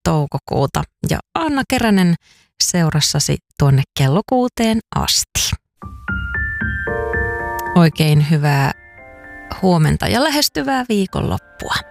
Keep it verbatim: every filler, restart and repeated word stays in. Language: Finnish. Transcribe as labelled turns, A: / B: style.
A: toukokuuta ja Anna Keränen seurassasi tuonne kello kuuteen asti. Oikein hyvää huomenta ja lähestyvää viikonloppua.